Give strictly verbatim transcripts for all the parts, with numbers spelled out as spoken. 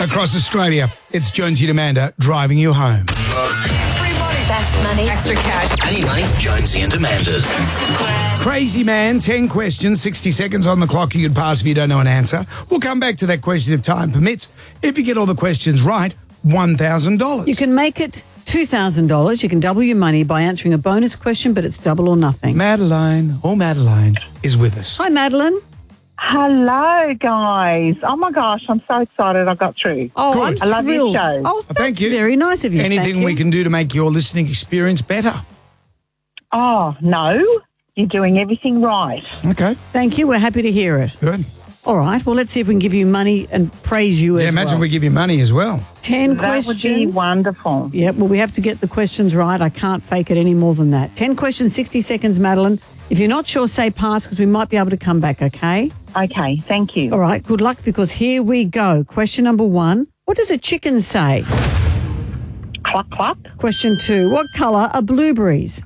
across Australia. It's Jonesy and Amanda driving you home. Best money. Extra cash. Any money? Jonesy and Amanda's. Crazy man, ten questions, sixty seconds on the clock. You can pass if you don't know an answer. We'll come back to that question if time permits. If you get all the questions right, one thousand dollars. You can make it two thousand dollars. You can double your money by answering a bonus question, but it's double or nothing. Madeline, oh Madeline, is with us. Hi, Madeline. Hello, guys. Oh, my gosh, I'm so excited I got through. Oh, Good. I'm I love your thrilled. show. Oh, that's thank you. very nice of you. Anything Thank we you. can do to make your listening experience better? Oh, no, you're doing everything right. Okay, Thank you. We're happy to hear it. good. All right. Well, let's see if we can give you money and praise you Yeah, as imagine well. if we give you money as well. Ten That would be questions. wonderful. Yeah, well, we have to get the questions right. I can't fake it any more than that. Ten questions, sixty seconds, Madeline. If you're not sure, say pass because we might be able to come back, okay? Okay, thank you. All right, good luck because here we go. Question number one. What does a chicken say? Cluck, cluck. Question two. What colour are blueberries?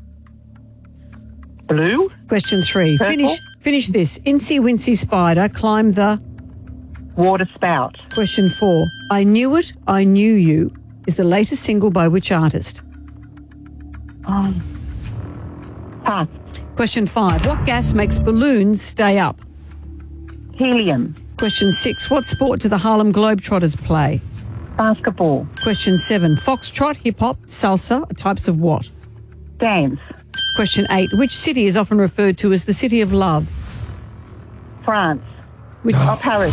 Blue, Question three. Purple. Finish finish this. Incy Wincy Spider climbed the... water spout. Question four. I Knew It, I Knew You is the latest single by which artist? Um, pass. Question five. What gas makes balloons stay up? Helium. Question six. What sport do the Harlem Globetrotters play? Basketball. Question seven. Foxtrot, hip-hop, salsa are types of what? Dance. Question eight. Which city is often referred to as the City of Love? France. Which... Oh, Paris.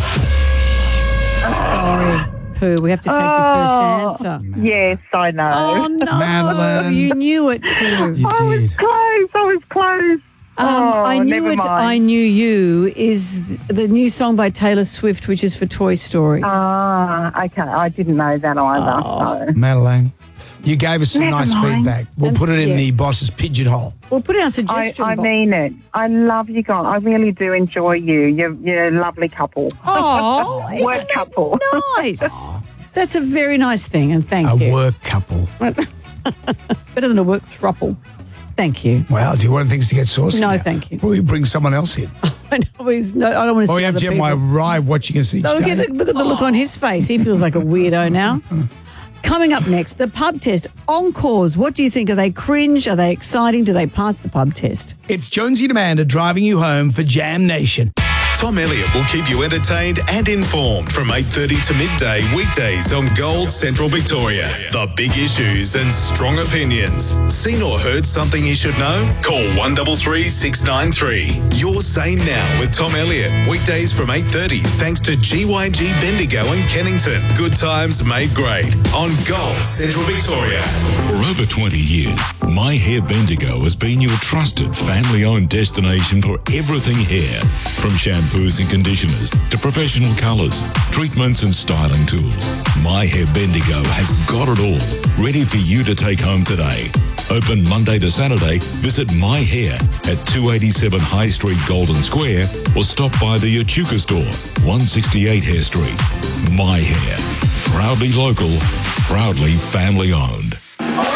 Sorry, Pooh. We have to take Oh. the first answer. Yes, I know. Oh, no. Madeline. You knew it too. You I was did. close. I was close. Um, oh, I Knew never It, mind. I Knew You is the new song by Taylor Swift, which is for Toy Story. Ah, okay. I didn't know that either. Oh. So. Madeline, you gave us some Never nice mind. feedback. We'll And- put it in yeah. the boss's pigeonhole. We'll put it in our I, suggestion I box. mean it. I love you guys. I really do enjoy you. You're, you're a lovely couple. Oh, isn't Work that couple. nice. That's a very nice thing, and thank A you. work couple. Better than a work throuple. Thank you. Wow, do you want things to get saucy? No, now? thank you. Will we bring someone else in? I know he's no, I don't want to Or see we have other Jeremiah people. Rye watching us each Look day. at, the, look at the look on his face. He feels like a weirdo now. Coming up next, the pub test. Encores. What do you think? Are they cringe? Are they exciting? Do they pass the pub test? It's Jonesy and Amanda driving you home for Jam Nation. Tom Elliott will keep you entertained and informed from eight thirty to midday weekdays on Gold Central Victoria. The big issues and strong opinions. Seen or heard something you should know? Call one three three, six nine three. You're Sane Now with Tom Elliott. Weekdays from eight thirty thanks to G Y G Bendigo and Kennington. Good times made great on Gold Central Victoria. For over twenty years, My Hair Bendigo has been your trusted family-owned destination for everything hair. From shampoos and conditioners to professional colours, treatments and styling tools. My Hair Bendigo has got it all, ready for you to take home today. Open Monday to Saturday. Visit My Hair at two eighty-seven High Street, Golden Square, or stop by the Echuca store, one sixty-eight Hare Street. My Hair. Proudly local, proudly family owned.